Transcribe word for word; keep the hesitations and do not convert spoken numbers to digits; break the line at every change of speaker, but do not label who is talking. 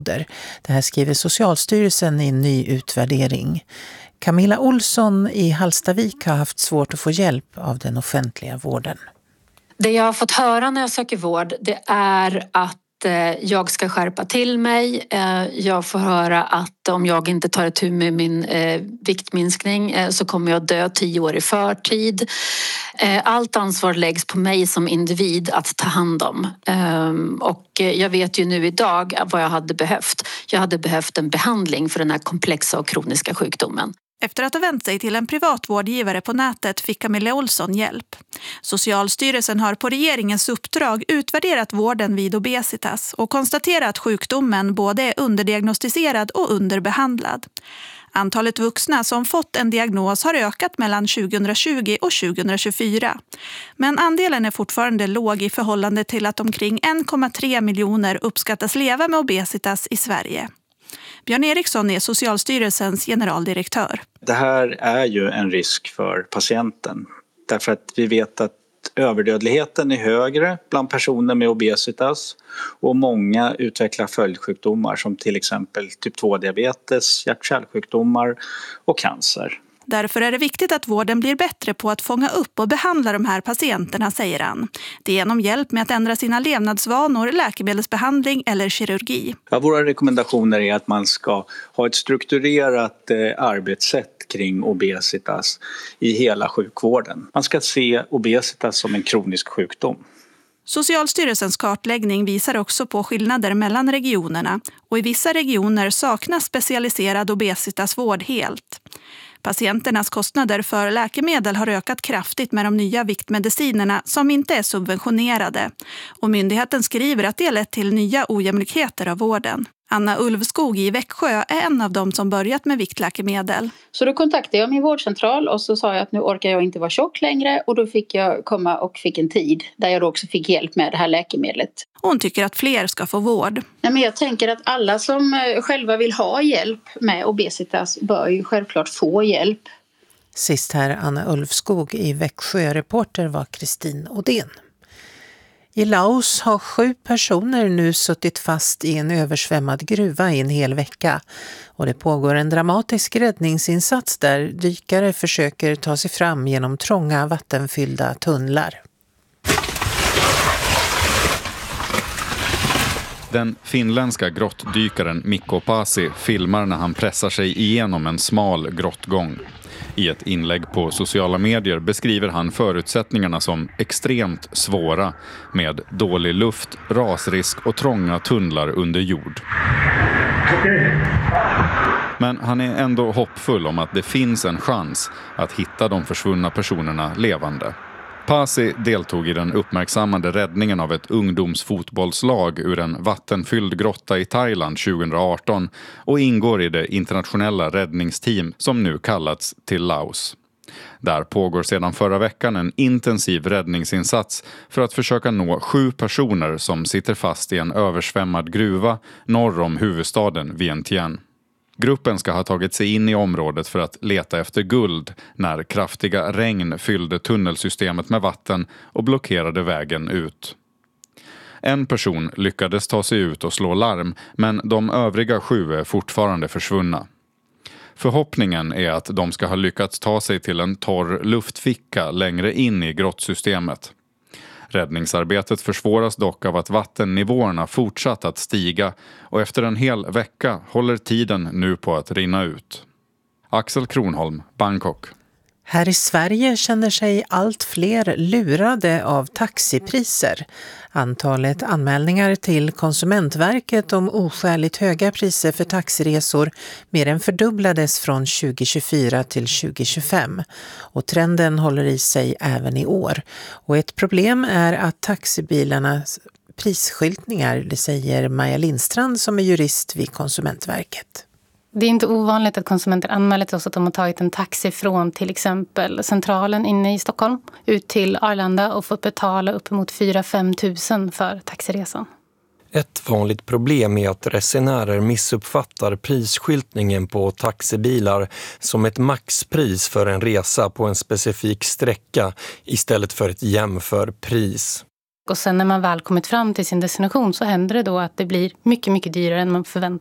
Det här skriver Socialstyrelsen i en ny utvärdering. Camilla Olsson i Hallstavik har haft svårt att få hjälp av den offentliga vården.
Det jag har fått höra när jag söker vård, det är att jag ska skärpa till mig. Jag får höra att om jag inte tar itu med min viktminskning så kommer jag dö tio år i förtid. Allt ansvar läggs på mig som individ att ta hand om. Och jag vet ju nu idag vad jag hade behövt. Jag hade behövt en behandling för den här komplexa och kroniska sjukdomen.
Efter att ha vänt sig till en privat vårdgivare på nätet fick Camilla Olsson hjälp. Socialstyrelsen har på regeringens uppdrag utvärderat vården vid obesitas och konstaterat att sjukdomen både är underdiagnostiserad och underbehandlad. Antalet vuxna som fått en diagnos har ökat mellan tjugohundratjugo och tjugohundratjugofyra. Men andelen är fortfarande låg i förhållande till att omkring en komma tre miljoner uppskattas leva med obesitas i Sverige. Björn Eriksson är Socialstyrelsens generaldirektör.
Det här är ju en risk för patienten. Därför att vi vet att överdödligheten är högre bland personer med obesitas. Och många utvecklar följdsjukdomar som till exempel typ två-diabetes, hjärt-kärlsjukdomar och cancer.
Därför är det viktigt att vården blir bättre på att fånga upp och behandla de här patienterna, säger han. Det är genom hjälp med att ändra sina levnadsvanor, läkemedelsbehandling eller kirurgi.
Ja, våra rekommendationer är att man ska ha ett strukturerat eh, arbetssätt kring obesitas i hela sjukvården. Man ska se obesitas som en kronisk sjukdom.
Socialstyrelsens kartläggning visar också på skillnader mellan regionerna och i vissa regioner saknas specialiserad obesitasvård helt. Patienternas kostnader för läkemedel har ökat kraftigt med de nya viktmedicinerna som inte är subventionerade. Och myndigheten skriver att det lett till nya ojämlikheter av vården. Anna Ulvskog i Växjö är en av dem som börjat med viktläkemedel.
Så då kontaktade jag min vårdcentral och så sa jag att nu orkar jag inte vara tjock längre. Och då fick jag komma och fick en tid där jag då också fick hjälp med det här läkemedlet.
Hon tycker att fler ska få vård.
Nej, men jag tänker att alla som själva vill ha hjälp med obesitas bör ju självklart få hjälp.
Sist här Anna Ulvskog i Växjö. Reporter var Kristin Odén. I Laos har sju personer nu suttit fast i en översvämmad gruva i en hel vecka. Och det pågår en dramatisk räddningsinsats där dykare försöker ta sig fram genom trånga vattenfyllda tunnlar.
Den finländska grottdykaren Mikko Pasi filmar när han pressar sig igenom en smal grottgång. I ett inlägg på sociala medier beskriver han förutsättningarna som extremt svåra med dålig luft, rasrisk och trånga tunnlar under jord. Men han är ändå hoppfull om att det finns en chans att hitta de försvunna personerna levande. Pasi deltog i den uppmärksammade räddningen av ett ungdomsfotbollslag ur en vattenfylld grotta i Thailand tjugoarton och ingår i det internationella räddningsteam som nu kallats till Laos. Där pågår sedan förra veckan en intensiv räddningsinsats för att försöka nå sju personer som sitter fast i en översvämmad gruva norr om huvudstaden Vientiane. Gruppen ska ha tagit sig in i området för att leta efter guld när kraftiga regn fyllde tunnelsystemet med vatten och blockerade vägen ut. En person lyckades ta sig ut och slå larm, men de övriga sju är fortfarande försvunna. Förhoppningen är att de ska ha lyckats ta sig till en torr luftficka längre in i grottsystemet. Räddningsarbetet försvåras dock av att vattennivåerna fortsatt att stiga och efter en hel vecka håller tiden nu på att rinna ut. Axel Kronholm, Bangkok.
Här i Sverige känner sig allt fler lurade av taxipriser. Antalet anmälningar till Konsumentverket om oskäligt höga priser för taxiresor mer än fördubblades från tjugohundratjugofyra till tjugohundratjugofem. Och trenden håller i sig även i år. Och ett problem är att taxibilarnas prisskyltningar, det säger Maja Lindstrand som är jurist vid Konsumentverket.
Det är inte ovanligt att konsumenter anmäler till oss att de har tagit en taxi från till exempel centralen inne i Stockholm ut till Arlanda och fått betala uppemot fyra till fem tusen för taxiresan.
Ett vanligt problem är att resenärer missuppfattar prisskyltningen på taxibilar som ett maxpris för en resa på en specifik sträcka istället för ett jämförpris.
Och sen när man väl kommit fram till sin destination så händer det då att det blir mycket, mycket dyrare än man förväntar.